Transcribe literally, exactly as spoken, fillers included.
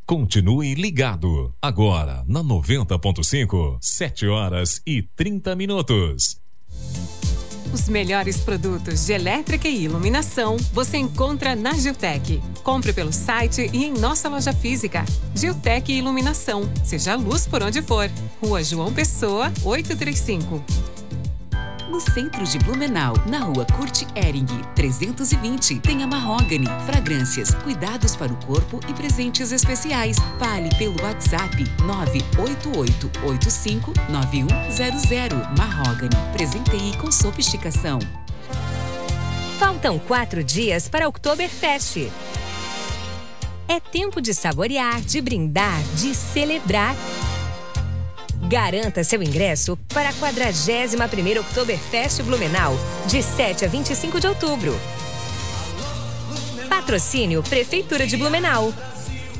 Continue ligado. Agora, na noventa ponto cinco, sete horas e trinta minutos. Os melhores produtos de elétrica e iluminação você encontra na Giltec. Compre pelo site e em nossa loja física. Giltec Iluminação. Seja a luz por onde for. Rua João Pessoa, oitocentos e trinta e cinco. No centro de Blumenau, na rua Kurt Ehring, trezentos e vinte, tem a Mahogany, fragrâncias, cuidados para o corpo e presentes especiais. Fale pelo WhatsApp nove oito oito oito cinco nove um zero zero. Mahogany, presenteie com sofisticação. Faltam quatro dias para Oktoberfest. É tempo de saborear, de brindar, de celebrar. Garanta seu ingresso para a quadragésima primeira Oktoberfest Blumenau, de sete a vinte e cinco de outubro. Patrocínio Prefeitura de Blumenau.